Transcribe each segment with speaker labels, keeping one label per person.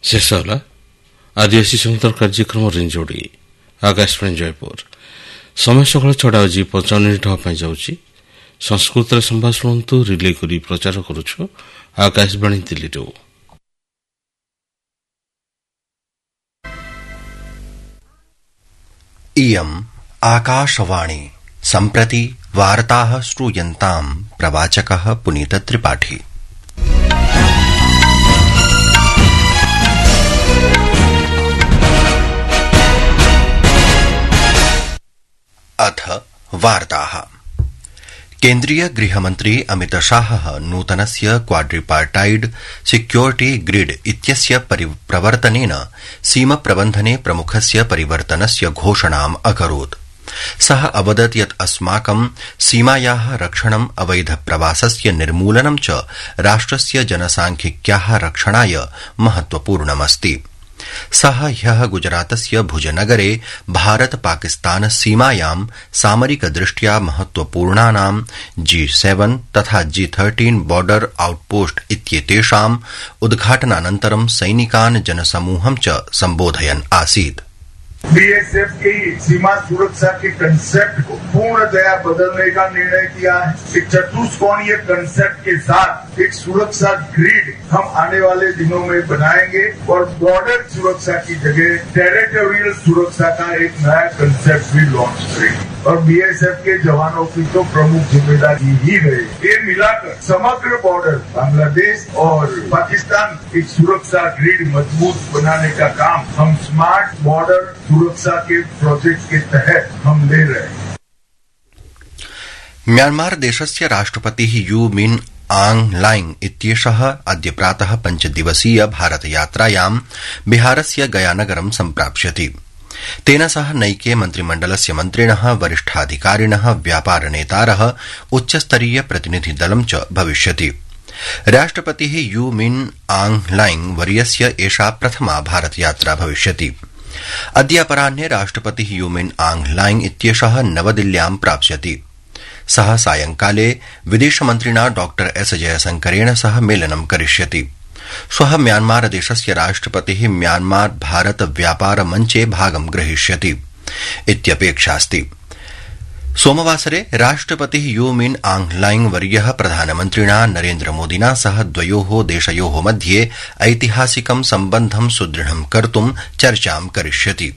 Speaker 1: शेष होला आदिवासी संगीतर कार्यक्रम रिंजोड़ी आकाशवाणी जयपुर समय सकाल 6:55 हाँ जाऊँगी संस्कृत संवाद शुणु रिले कर प्रचार करुछु आकाशवाणी दिल्ली।
Speaker 2: इयम् आकाशवाणी सम्प्रति वार्ताः श्रूयन्ताम् प्रवाचकः पुनीत त्रिपाठी। अथ वार्ताः। केन्द्रीय गृहमन्त्री अमित शाहः नूतनस्य क्वाड्रिपार्टाइड सिक्योरिटी ग्रिड इत्यस्य प्रवर्तनेन सीमप्रबन्धने प्रमुखस्य परिवर्तनस्य घोषणाम् अकरोत्। सः अवदत् यत् अस्माकं सीमायाः रक्षणम् अवैध प्रवासस्य निर्मूलनं च राष्ट्रस्य जनसांख्यिक्याः रक्षणाय महत्वपूर्णमस्ति। सः ह्यः गुजरातस्य भुजनगरे भारत पाकिस्तान सीमायां सामरिक दृष्ट्या महत्वपूर्णानां G7 तथा G13 बॉर्डर आउटपोस्ट इत्येतेषाम् उद्घाटनानन्तरं सैनिकान् जनसमूहं च सम्बोधयन् आसीत्।
Speaker 3: बीएसएफ की सीमा सुरक्षा के कंसेप्ट को पूर्णतया बदलने का निर्णय किया है। एक चतुष्कोणीय कंसेप्ट के साथ एक सुरक्षा ग्रिड हम आने वाले दिनों में बनाएंगे और बॉर्डर सुरक्षा की जगह टेरिटोरियल सुरक्षा का एक नया कंसेप्ट भी लॉन्च करेंगे और बीएसएफ के जवानों की तो प्रमुख जिम्मेदारी ही रहेगी। ये मिलाकर समग्र बॉर्डर बांग्लादेश और पाकिस्तान की सुरक्षा ग्रिड मजबूत बनाने का काम हम स्मार्ट बॉर्डर सुरक्षा के प्रोजेक्ट के तहत हम ले रहे हैं।
Speaker 2: म्यांमार देशस्य राष्ट्रपतिः यू मिन आंग लाइंग इत्येषः अद्य प्रातः 5 दिवसीय भारतयात्रायां बिहारस्य गयानगरं सम्प्राप्स्यति। तेन सह नैके मन्त्रिमण्डलस्य मन्त्रिणः वरिष्ठाधिकारिणः व्यापारनेतारः उच्चस्तरीय प्रतिनिधिदलं च भविष्यति। राष्ट्रपतिः यू मिन आंग लाइंग वर्यस्य एषा प्रथमा भारतयात्रा भविष्यति। अद्य अपराह्ने राष्ट्रपतिः यू मिन आंग लाइंग इत्येषः नवदिल्ल्यां प्राप्स्यति। सः सायंकाले विदेशमन्त्रिणा डॉक्टर एस जयशंकरेण सह मेलनं करिष्यति। श्वः म्यांमार देशस्य राष्ट्रपतिः म्यांमार भारत व्यापार मञ्चे भागं ग्रहीष्यति इत्यपेक्षास्ति। सोमवासरे राष्ट्रपतिः यू मिन आंग लाइंग वर्यः प्रधानमन्त्रिणा नरेन्द्र मोदिना सह द्वयोः देशयोः मध्ये ऐतिहासिकं सम्बन्धं सुदृढं कर्तुं चर्चां करिष्यति।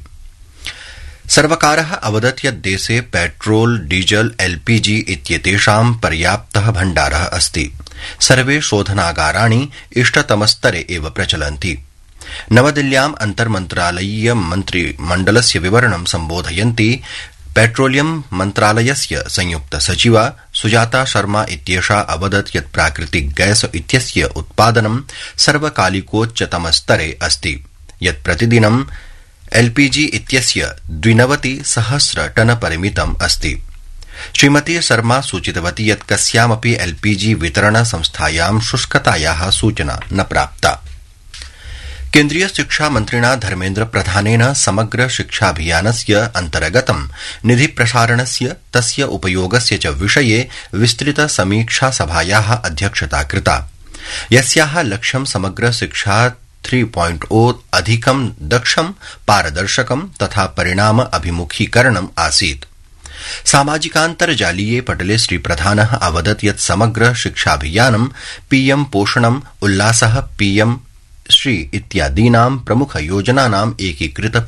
Speaker 2: सर्वकारः अवदत् यत् देशे पेट्रोल डीजल एलपीजी इत्येतेषां पर्याप्तः भण्डारः अस्ति। सर्वे शोधनागाराणि इष्टतमस्तरे एव प्रचलन्ति। नवदिल्ल्याम् अन्तर्मन्त्रालयीय मन्त्रिमण्डलस्य विवरणं सम्बोधयन्ती पेट्रोलियम मन्त्रालयस्य संयुक्त सचिवा सुजाता शर्मा इत्येषा अवदत् यत् प्राकृतिक गैस इत्यस्य उत्पादनं सर्वकालिकोच्चतमस्तरे अस्ति, यत् प्रतिदिनं एलपीजी इत्यस्य 92,000 टन परिमितम् अस्ति। श्रीमती शर्मा सूचितवती यत् कस्यामपि एलपीजी वितरण संस्थायां शुष्कतायाः सूचना न प्राप्ता। केन्द्रीय शिक्षा मन्त्रिणा धर्मेन्द्र प्रधानेन समग्र शिक्षाभियानस्य अन्तर्गतं निधि प्रसारणस्य तस्य उपयोगस्य च विषये विस्तृत समीक्षा सभायाः अध्यक्षता कृता, यस्याः लक्ष्यं समग्र शिक्षा 3.0 अधिकं दक्षं पारदर्शकं तथा परिणाम अभिमुखीकरणम् आसीत्। सामाजिकान्तर्जालीये पटले श्रीप्रधानः अवदत् यत् समग्र शिक्षाभियानं पीएम पोषणम् उल्लासः पीएम श्री इत्यादीनां प्रमुख योजनानाम् एकीकृत